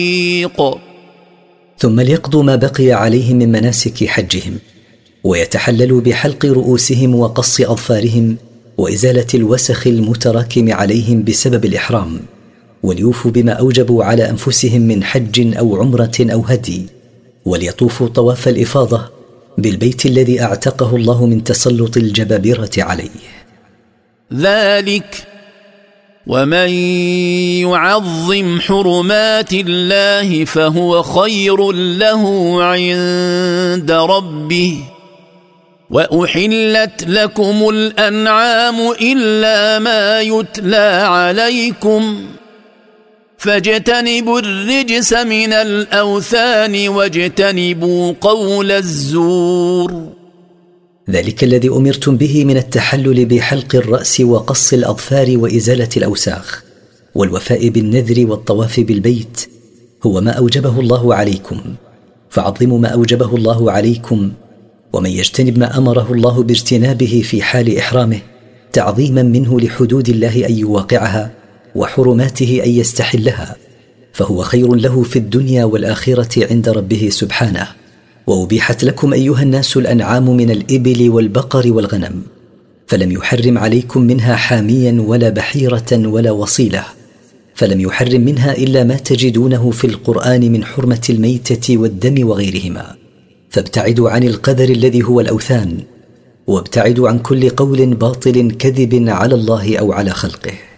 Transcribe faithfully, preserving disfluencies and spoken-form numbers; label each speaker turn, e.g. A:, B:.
A: ثم ليقضوا ما بقي عليهم من مناسك حجهم، ويتحللوا بحلق رؤوسهم وقص أظفارهم وإزالة الوسخ المتراكم عليهم بسبب الإحرام، وليوفوا بما أوجبوا على أنفسهم من حج أو عمرة أو هدي، وليطوفوا طواف الإفاضة بالبيت الذي أعتقه الله من تسلط الجبابرة عليه.
B: ذلك ومن يعظم حرمات الله فهو خير له عند ربه، وأحلت لكم الأنعام إلا ما يتلى عليكم، فاجتنبوا الرجس من الأوثان واجتنبوا قول الزور.
A: ذلك الذي أمرتم به من التحلل بحلق الرأس وقص الأظفار وإزالة الأوساخ والوفاء بالنذر والطواف بالبيت هو ما أوجبه الله عليكم، فعظموا ما أوجبه الله عليكم، ومن يجتنب ما أمره الله باجتنابه في حال إحرامه تعظيما منه لحدود الله أن يواقعها وحرماته أن يستحلها، فهو خير له في الدنيا والآخرة عند ربه سبحانه. وأبيحت لكم أيها الناس الأنعام من الإبل والبقر والغنم، فلم يحرم عليكم منها حاميا ولا بحيرة ولا وصيلة، فلم يحرم منها إلا ما تجدونه في القرآن من حرمة الميتة والدم وغيرهما، فابتعدوا عن القذر الذي هو الأوثان، وابتعدوا عن كل قول باطل كذب على الله أو على خلقه.